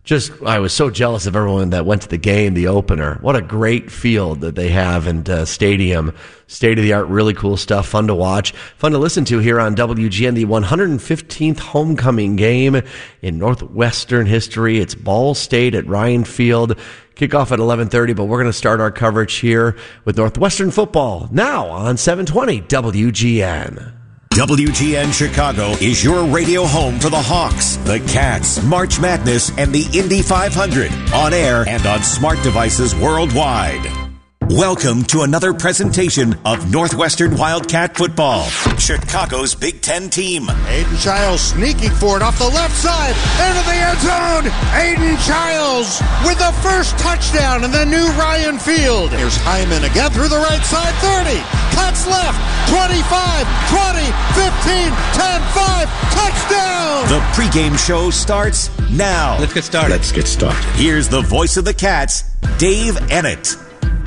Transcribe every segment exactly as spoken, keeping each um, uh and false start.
Just, I was so jealous of everyone that went to the game, the opener. What a great field that they have and uh, stadium. State-of-the-art, really cool stuff, fun to watch, fun to listen to here on W G N, the one hundred fifteenth homecoming game in Northwestern history. It's Ball State at Ryan Field. Kickoff at eleven thirty, but we're going to start our coverage here with Northwestern football now on seven twenty W G N. W G N Chicago is your radio home for the Hawks, the Cats, March Madness, and the Indy five hundred, on air and on smart devices worldwide. Welcome to another presentation of Northwestern Wildcat football, Chicago's Big Ten team. Aiden Childs sneaking for it off the left side, into the end zone. Aiden Childs with the first touchdown in the new Ryan Field. Here's Hyman again through the right side, thirty, cuts left, twenty-five, twenty, fifteen, ten, five, touchdown! The pregame show starts now. Let's get started. Let's get started. Here's the voice of the Cats, Dave Ennett.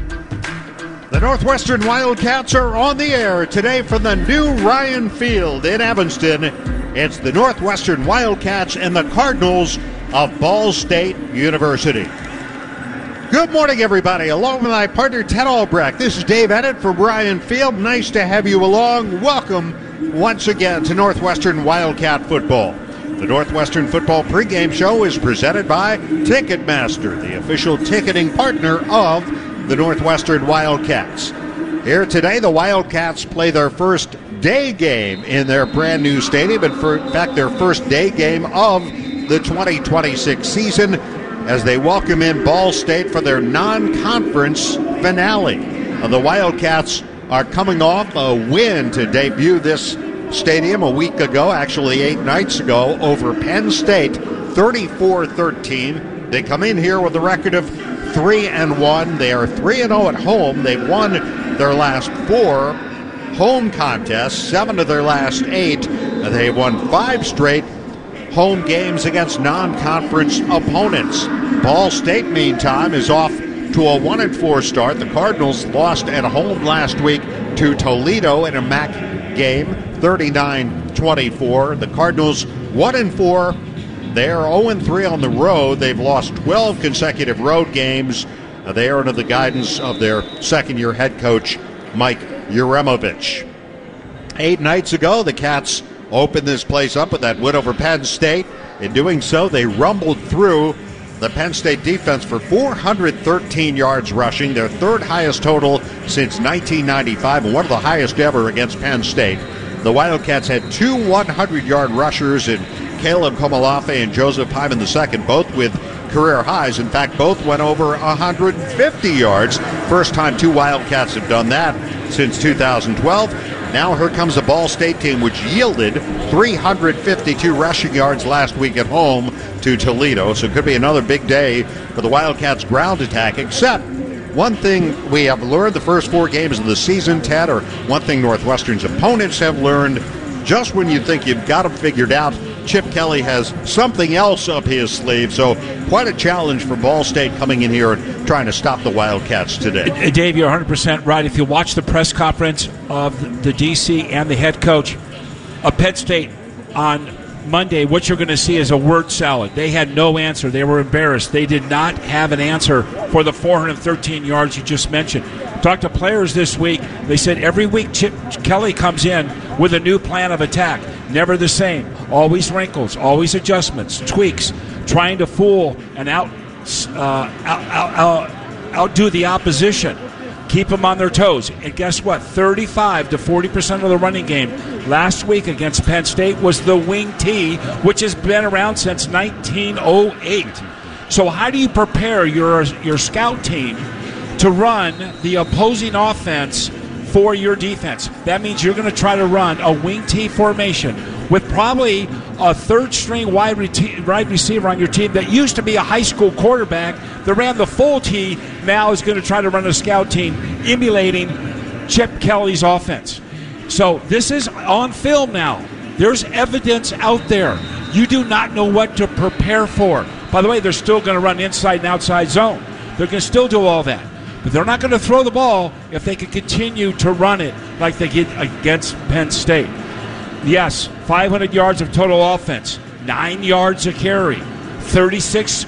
The Northwestern Wildcats are on the air today from the new Ryan Field in Evanston. It's the Northwestern Wildcats and the Cardinals of Ball State University. Good morning, everybody. Along with my partner, Ted Albrecht, this is Dave Ennett from Ryan Field. Nice to have you along. Welcome once again to Northwestern Wildcat football. The Northwestern football pregame show is presented by Ticketmaster, the official ticketing partner of the Northwestern Wildcats. Here today, the Wildcats play their first day game in their brand new stadium, and for, in fact, their first day game of the twenty twenty-six season as they welcome in Ball State for their non-conference finale. Uh, the Wildcats are coming off a win to debut this stadium a week ago, actually eight nights ago, over Penn State, thirty-four thirteen. They come in here with a record of three and one. They are three and oh at home. They've won their last four home contests, seven of their last eight. They won five straight home games against non-conference opponents. Ball State, meantime, is off to a one and four start. The Cardinals lost at home last week to Toledo in a M A C game, thirty-nine twenty-four. The Cardinals one and four. They're oh and three on the road. They've lost twelve consecutive road games. Uh, they are under the guidance of their second-year head coach, Mike Uremovich. Eight nights ago, the Cats opened this place up with that win over Penn State. In doing so, they rumbled through the Penn State defense for four hundred thirteen yards rushing, their third highest total since nineteen ninety-five, and one of the highest ever against Penn State. The Wildcats had two hundred-yard rushers in Caleb Komalafe and Joseph Hyman the second, both with career highs. In fact, both went over one hundred fifty yards. First time two Wildcats have done that since two thousand twelve. Now here comes the Ball State team, which yielded three hundred fifty-two rushing yards last week at home to Toledo. So it could be another big day for the Wildcats' ground attack, except one thing we have learned the first four games of the season, Ted, or one thing Northwestern's opponents have learned, just when you think you've got them figured out, Chip Kelly has something else up his sleeve. So quite a challenge for Ball State coming in here and trying to stop the Wildcats today. Dave, you're one hundred percent right. If you watch the press conference of the D C and the head coach of Penn State on Monday, what you're going to see is a word salad. They had no answer. They were embarrassed. They did not have an answer for the four hundred thirteen yards you just mentioned. Talked to players this week. They said every week Chip Kelly comes in with a new plan of attack. Never the same. Always wrinkles, always adjustments, tweaks, trying to fool and out, uh, out, out, out outdo the opposition. Keep them on their toes. And guess what? thirty-five to forty percent of the running game last week against Penn State was the wing T, which has been around since nineteen oh eight. So how do you prepare your your scout team to run the opposing offense for your defense? That means you're going to try to run a wing T formation with probably a third-string wide, re- wide receiver on your team that used to be a high school quarterback that ran the full T, now is going to try to run a scout team emulating Chip Kelly's offense. So this is on film now. There's evidence out there. You do not know what to prepare for. By the way, they're still going to run inside and outside zone. They're going to still do all that. But they're not going to throw the ball if they can continue to run it like they did against Penn State. Yes, five hundred yards of total offense, nine yards a carry, thirty-six